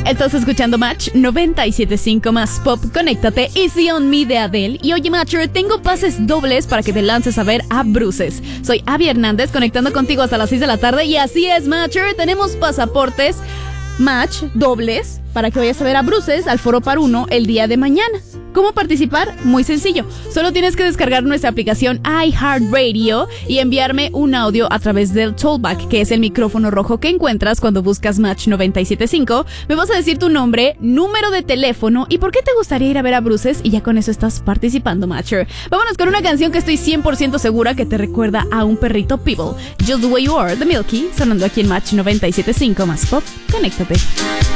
Estás escuchando Match 97.5 más Pop. Conéctate, Easy on Me de Adele. Y oye, Matcher, tengo pases dobles para que te lances a ver a Bruces. Soy Abby Hernández, conectando contigo hasta las 6 de la tarde. Y así es, Matcher, tenemos pasaportes Match dobles para que vayas a ver a Bruces al Foro Par 1 el día de mañana. ¿Cómo participar? Muy sencillo. Solo tienes que descargar nuestra aplicación iHeartRadio y enviarme un audio a través del Tollback, que es el micrófono rojo que encuentras cuando buscas Match 97.5. Me vas a decir tu nombre, número de teléfono y por qué te gustaría ir a ver a Bruces, y ya con eso estás participando, Matcher. Vámonos con una canción que estoy 100% segura que te recuerda a un perrito Pibble. Just the Way You Are, The Milky, sonando aquí en Match 97.5 más Pop. Conéctate.